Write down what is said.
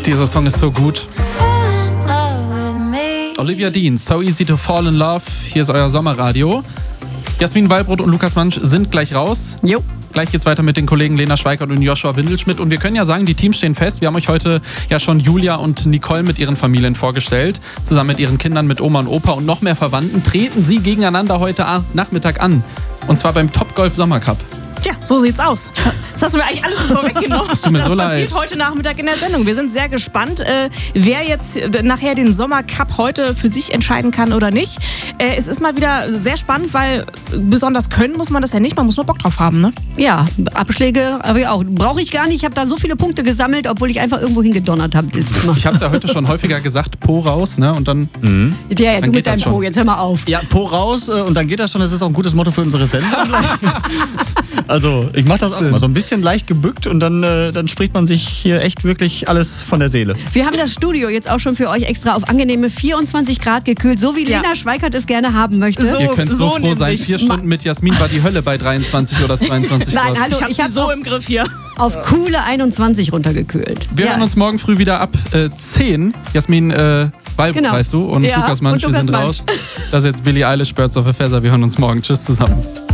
Dieser Song ist so gut. Olivia Dean, So Easy to Fall in Love. Hier ist euer Sommerradio. Jasmin Wallbrot und Lukas Mansch sind gleich raus. Jo. Gleich geht's weiter mit den Kollegen Lena Schweikert und Joshua Windelschmidt. Und wir können ja sagen, die Teams stehen fest. Wir haben euch heute ja schon Julia und Nicole mit ihren Familien vorgestellt. Zusammen mit ihren Kindern, mit Oma und Opa und noch mehr Verwandten treten sie gegeneinander heute Nachmittag an. Und zwar beim Topgolf Sommercup. Ja, so sieht's aus. Das hast du mir eigentlich alles schon vorweggenommen. Es tut mir so leid. Das passiert heute Nachmittag in der Sendung. Wir sind sehr gespannt, wer jetzt nachher den Sommercup heute für sich entscheiden kann oder nicht. Es ist mal wieder sehr spannend, weil besonders können muss man das ja nicht. Man muss nur Bock drauf haben, ne? Ja, Abschläge habe ich auch. Brauche ich gar nicht. Ich habe da so viele Punkte gesammelt, obwohl ich einfach irgendwo hingedonnert habe. Ich habe es ja heute schon häufiger gesagt, Po raus, ne? Und dann. Ja, du mit deinem Po, jetzt hör mal auf. Ja, Po raus und dann geht das schon. Das ist auch ein gutes Motto für unsere Sendung gleich. Also, ich mache das auch immer so ein bisschen leicht gebückt und dann spricht man sich hier echt wirklich alles von der Seele. Wir haben das Studio jetzt auch schon für euch extra auf angenehme 24 Grad gekühlt, so wie Lena Schweikert es gerne haben möchte. Ihr könnt so froh sein. 4 Stunden mit Jasmin war die Hölle bei 23 oder 22 Grad. Nein, hallo, ich hab so im Griff hier. Auf coole 21 runtergekühlt. Wir hören uns morgen früh wieder ab 10. Jasmin Wallbrot, weißt du, und Lukas Mansch, wir sind raus. Das ist jetzt Billie Eilish, Birds of a Feather. Wir hören uns morgen. Tschüss zusammen.